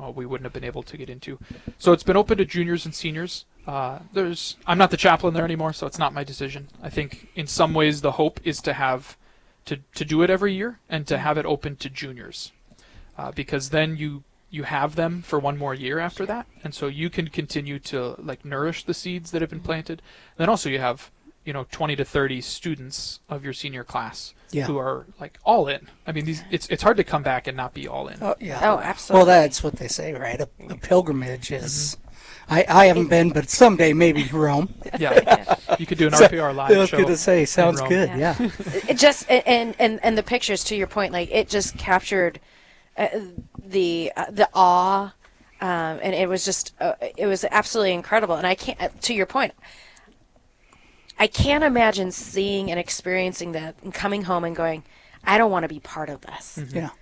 we wouldn't have been able to get into. So it's been open to juniors and seniors. I'm not the chaplain there anymore, so it's not my decision. I think in some ways the hope is to do it every year and to have it open to juniors, because then you have them for one more year after that, and so you can continue to nourish the seeds that have been planted. Then also you have 20 to 30 students of your senior class who are all in. I mean, it's hard to come back and not be all in. Oh yeah. Oh, absolutely. Well, that's what they say, right? A pilgrimage is. I haven't been, but someday maybe Rome. Yeah. You could do an RPR live show. I was going to say, sounds good. Yeah. It just and the pictures, to your point, it just captured the awe, and it was just it was absolutely incredible. And I can't, to your point, I can't imagine seeing and experiencing that and coming home and going, I don't want to be part of this. Mm-hmm. Yeah.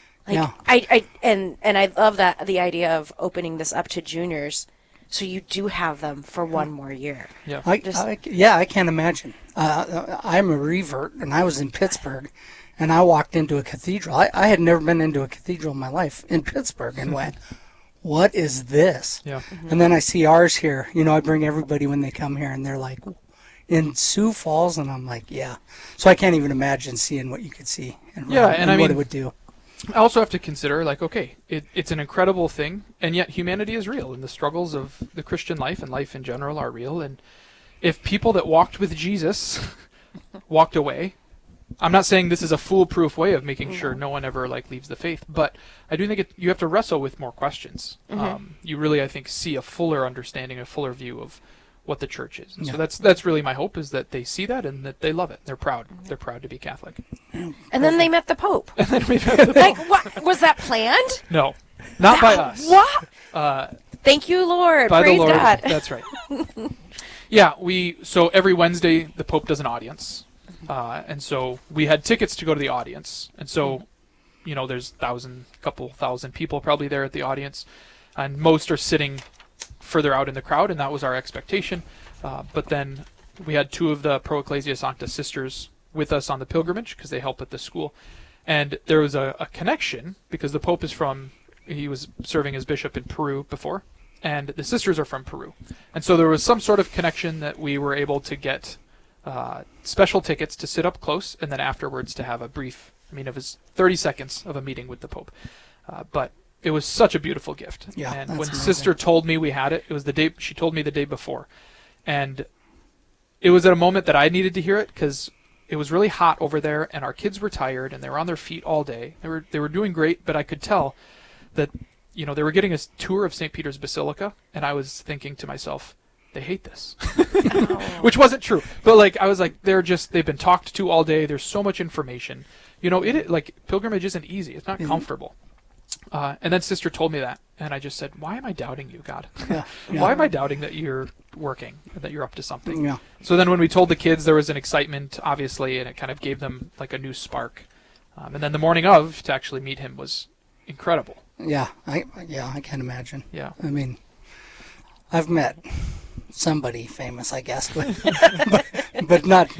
I love that, the idea of opening this up to juniors, so you do have them for one more year. Yeah. I can't imagine. I'm a revert, and I was in Pittsburgh, and I walked into a cathedral. I had never been into a cathedral in my life in Pittsburgh, and went, what is this? Yeah. Mm-hmm. And then I see ours here. I bring everybody when they come here, and they're like, in Sioux Falls, and I'm like, yeah. So I can't even imagine seeing what you could see and what it would do. I also have to consider, it's an incredible thing, and yet humanity is real, and the struggles of the Christian life and life in general are real. And if people that walked with Jesus walked away, I'm not saying this is a foolproof way of making sure no one ever leaves the faith, but I do think you have to wrestle with more questions. You really, I think, see a fuller understanding, a fuller view of what the church is. And so that's really my hope, is that they see that and that they love it. They're proud. They're proud to be Catholic. And then they met the Pope. And then we met the Pope. What was that planned? No, not by us. What? Thank you, Lord. By Praise the Lord. God. That's right. Yeah, so every Wednesday the Pope does an audience, and so we had tickets to go to the audience, and so there's couple thousand people probably there at the audience, and most are sitting further out in the crowd, and that was our expectation. But then we had two of the Pro Ecclesia Sancta sisters with us on the pilgrimage because they help at the school, and there was a connection because the Pope he was serving as bishop in Peru before, and the sisters are from Peru, and so there was some sort of connection that we were able to get special tickets to sit up close, and then afterwards to have it was 30 seconds of a meeting with the Pope, but it was such a beautiful gift. Yeah, and that's when amazing. Sister told me we had it, it was the day she told me the day before. And it was at a moment that I needed to hear it because it was really hot over there and our kids were tired and they were on their feet all day. They were doing great, but I could tell that they were getting a tour of St. Peter's Basilica, and I was thinking to myself, they hate this. Which wasn't true. But I was like, they've been talked to all day. There's so much information. Pilgrimage isn't easy. It's not comfortable. And then Sister told me that, and I just said, why am I doubting you, God? Why am I doubting that you're working, that you're up to something? Yeah. So then when we told the kids, there was an excitement, obviously, and it kind of gave them a new spark. And then the morning of, to actually meet him was incredible. Yeah, I can imagine. Yeah. I mean, I've met somebody famous, I guess, but not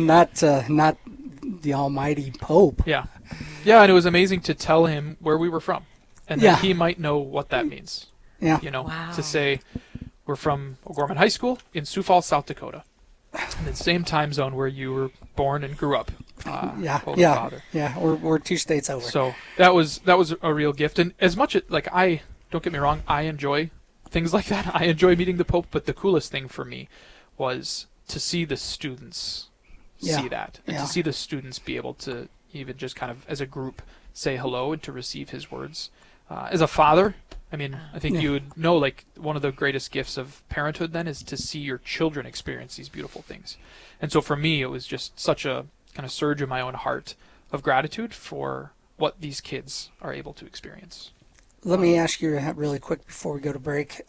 the almighty Pope. Yeah. Yeah, and it was amazing to tell him where we were from, and that he might know what that means. Yeah. Wow. To say we're from O'Gorman High School in Sioux Falls, South Dakota, in the same time zone where you were born and grew up. Holy Father. Yeah. We're 2 states over. So that was a real gift, and as much as don't get me wrong, I enjoy things like that. I enjoy meeting the Pope, but the coolest thing for me was to see the students see that, and to see the students be able to even just kind of as a group say hello and to receive his words. As a father, I think you would know, one of the greatest gifts of parenthood then is to see your children experience these beautiful things. And so for me, it was just such a kind of surge in my own heart of gratitude for what these kids are able to experience. Let me ask you really quick before we go to break.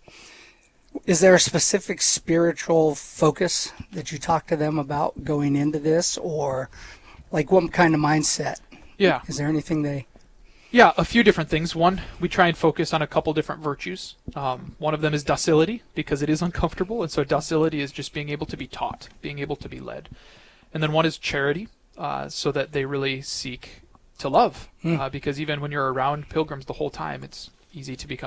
Is there a specific spiritual focus that you talk to them about going into this, or what kind of mindset? Yeah. Is there anything they... Yeah, a few different things. One, we try and focus on a couple different virtues. One of them is docility, because it is uncomfortable, and so docility is just being able to be taught, being able to be led. And then one is charity, so that they really seek to love, because even when you're around pilgrims the whole time, it's easy to become